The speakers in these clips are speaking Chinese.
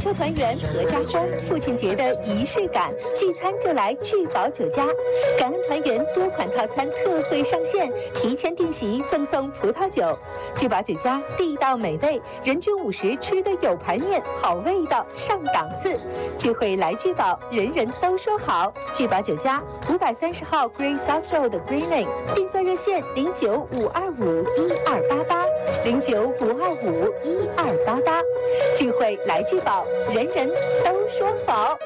秋团圆合家欢，父亲节的仪式感，聚餐就来聚宝酒家。感恩团圆多款套餐特惠上线，提前订席赠送葡萄酒。聚宝酒家地道美味，人均50吃的有排面，好味道上档次。聚会来聚宝，人人都说好。聚宝酒家530号 Green South Road 的 Green Lane， 订座热线0952512888，0952512888。聚会来聚宝，人人都说好。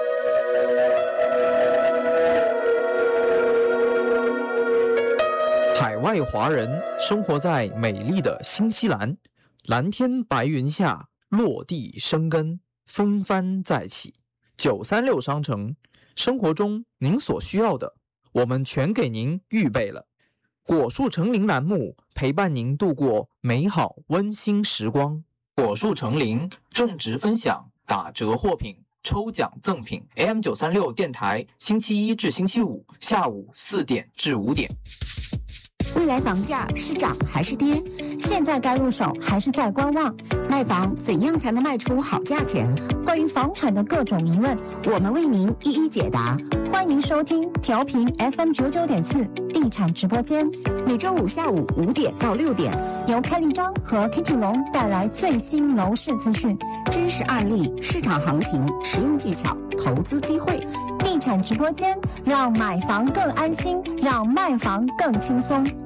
海外华人生活在美丽的新西兰，蓝天白云下落地生根，风帆再起。936商城，生活中您所需要的，我们全给您预备了。果树成林栏目陪伴您度过美好温馨时光。果树成林种植分享打折货品抽奖赠品 AM936 电台星期一至星期五下午4点至5点。 未来房价是涨还是跌？ 现在该入手还是在观望？ 卖房怎样才能卖出好价钱？ 关于房产的各种疑问， 我们为您一一解答。 欢迎收听调频 FM99.4 地产直播间， 每周五下午5点到6点， 由开立章和 Kitty 龙带来最新楼市资讯、 知识案例、市场行情、实用技巧、投资机会。 地产直播间，让买房更安心，让卖房更轻松。